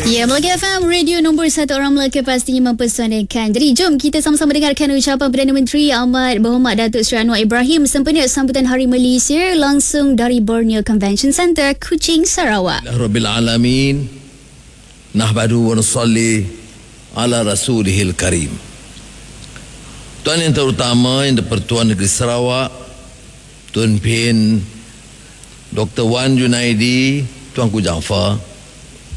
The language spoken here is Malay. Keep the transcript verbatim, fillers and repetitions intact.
Ya, Melaka F M, radio nombor satu orang Melaka pastinya mempersonalkan. Jadi jom kita sama-sama dengarkan ucapan Perdana Menteri Amat Berhormat Datuk Seri Anwar Ibrahim sempena sambutan Hari Malaysia langsung dari Borneo Convention Centre, Kuching, Sarawak. Rabbil alamin, nahmadu wa nusalli ala rasulihil karim. Tuan yang terutama yang di-Pertuan Negeri Sarawak, Tuan Pin Doktor Wan Junaidi, Tuanku Jaafar,